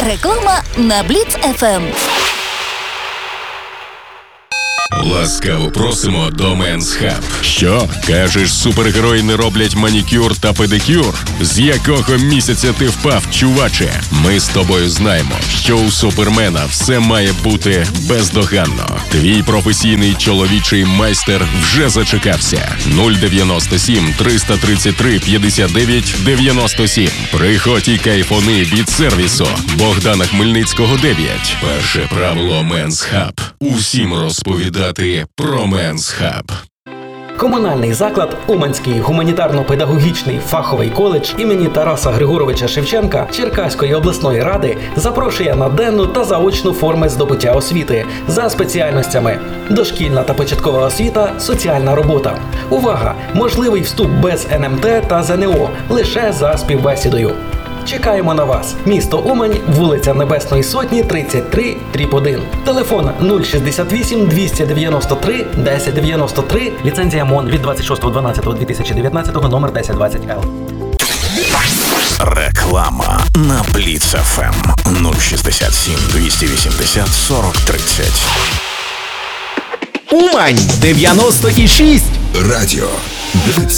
Реклама на Бліц ФМ. Ласкаво просимо до Men's Hub. Що? Кажеш, супергерої не роблять манікюр та педикюр? З якого місяця ти впав, чуваче? Ми з тобою знаємо, що у Супермена все має бути бездоганно. Твій професійний чоловічий майстер вже зачекався. 097 333 59 97. Приходь і кайфони від сервісу Богдана Хмельницького 9. Перше правило Men's Hub. Усім розповідати про Men's Hub. Комунальний заклад Уманський гуманітарно-педагогічний фаховий коледж імені Тараса Григоровича Шевченка Черкаської обласної ради запрошує на денну та заочну форми здобуття освіти за спеціальностями: дошкільна та початкова освіта, соціальна робота. Увага! Можливий вступ без НМТ та ЗНО лише за співбесідою. Чекаємо на вас. Місто Умань, вулиця Небесної Сотні, 33/1. Телефон 068 293 1093. Ліцензія МОН від 26.12.2019, номер 1020Л. Реклама на Бліц ФМ 067 280 40 30. Умань 96. Радіо Бліц.